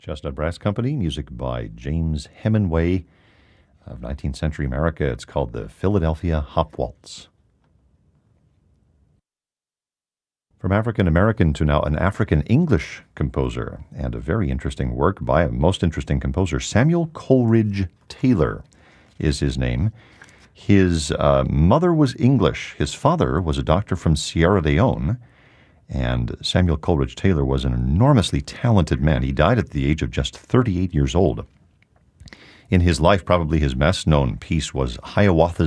Chestnut Brass Company, music by James Hemingway of 19th century America. It's called the Philadelphia Hop Waltz. From African American to now an African English composer, and a very interesting work by a most interesting composer. Samuel Coleridge Taylor is his name. His mother was English. His father was a doctor from Sierra Leone. And Samuel Coleridge Taylor was an enormously talented man. He died at the age of just 38 years old. In his life, probably his best known piece was Hiawatha's